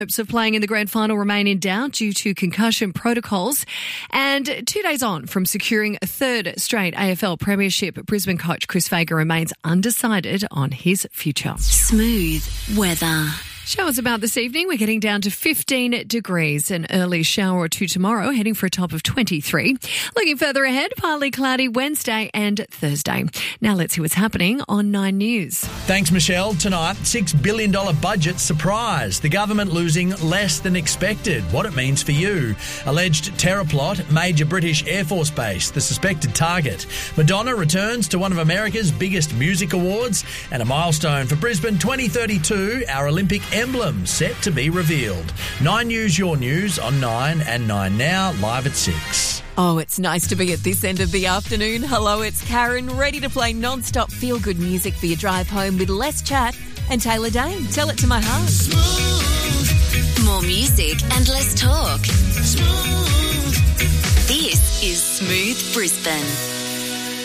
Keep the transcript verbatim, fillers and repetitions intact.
Hopes of playing in the grand final remain in doubt due to concussion protocols. And two days on from securing a third straight A F L premiership, Brisbane coach Chris Fagan remains undecided on his future. Smooth weather. Showers about this evening. We're getting down to fifteen degrees. An early shower or two tomorrow, heading for a top of twenty-three. Looking further ahead, partly cloudy Wednesday and Thursday. Now let's see what's happening on Nine News. Thanks, Michelle. Tonight, six billion dollars budget surprise. The government losing less than expected. What it means for you. Alleged terror plot, major British Air Force base, the suspected target. Madonna returns to one of America's biggest music awards. And a milestone for Brisbane twenty thirty-two, our Olympic emblem set to be revealed. Nine News, your news on Nine and Nine Now, live at six. Oh, it's nice to be at this end of the afternoon. Hello, it's Karen, ready to play non-stop feel-good music for your drive home with less chat and Taylor Dane. Tell it to my heart. Smooth. More music and less talk. Smooth. This is Smooth Brisbane.